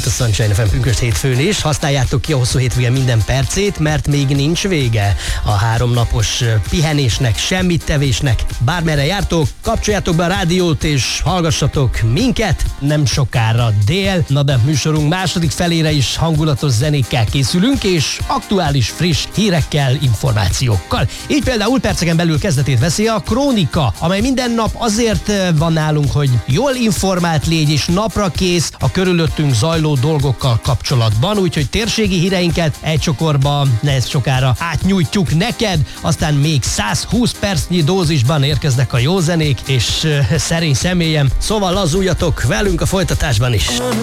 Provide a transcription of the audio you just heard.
itt a Sunshine FM pünkösd hétfőn is. Használjátok ki a hosszú hétvége minden percét, mert még nincs vége a 3 napos pihenésnek, semmit tevésnek. Bármerre jártok, kapcsoljátok be a rádiót és hallgassatok minket. Nem sokára dél, na de műsorunk második felére is hangulatos zenékkel készülünk, és aktuális, friss hírekkel, információkkal. Így például perceken belül kezdetét veszi a Krónika, amely minden nap azért van nálunk, hogy jól informált légy és napra kész a körülöttünk zajló dolgokkal kapcsolatban, úgyhogy térségi híreinket egy csokorba ne sokára átnyújtjuk neked, aztán még 120 percnyi dózisban érkeznek a jó zenék, és szerény személyem, szóval lazuljatok velünk a folytatásban is.